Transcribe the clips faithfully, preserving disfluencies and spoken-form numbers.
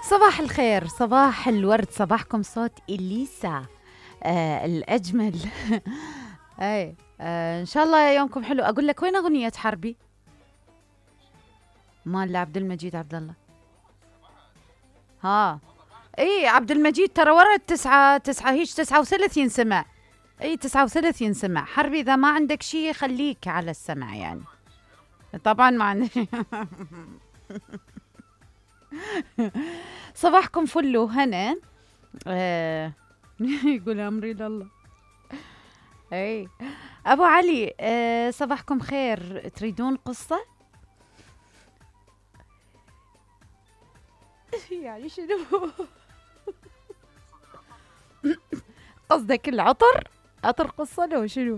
صباح الخير، صباح الورد، صباحكم صوت إليسا آه الأجمل. أي آه إن شاء الله يومكم حلو. أقول لك وين أغنية حربي؟ مال لعبد المجيد عبد الله. ها اي عبد المجيد ترى ورا التسعة تسعة هيش تسعة وثلاثين سمع. اي تسعة وثلاثين سمع حربي. إذا ما عندك شي خليك على السمع يعني. طبعا ما عندي. صباحكم فل وهنا. آه يقول أمري لله. اي ابو علي، آه صباحكم خير. تريدون قصة؟ يعني شنو؟ قصدك العطر؟ عطر قصة لو شنو؟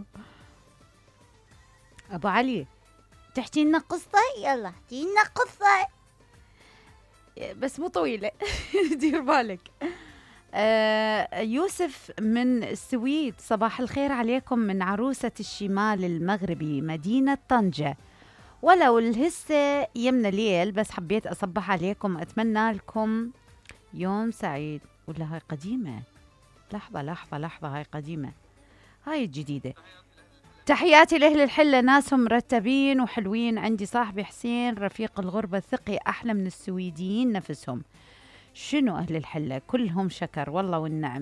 ابو علي تحكي لنا قصة؟ يلا احكي لنا قصة بس مو طويلة. دير بالك. آه يوسف من السويد، صباح الخير عليكم من عروسة الشمال المغربي مدينة طنجة. ولو الهسه يمنا ليل بس حبيت أصبح عليكم، أتمنى لكم يوم سعيد. ولا هاي قديمة؟ لحظة لحظة لحظة، هاي قديمة، هاي الجديدة. تحياتي لأهل الحلة، ناسهم مرتبين وحلوين. عندي صاحبي حسين رفيق الغربة الثقي أحلى من السويديين نفسهم. شنو أهل الحلة كلهم شكر والله والنعم.